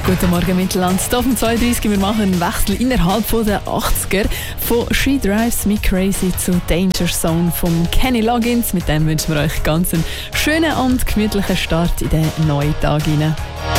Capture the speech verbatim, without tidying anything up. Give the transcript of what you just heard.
Guten Morgen Mittelland, hier vom zweiunddreißig. Wir machen einen Wechsel innerhalb der achtziger. Von She Drives Me Crazy zu Danger Zone von Kenny Loggins. Mit dem wünschen wir euch ganz einen schönen und gemütlichen Start in den neuen Tag hinein.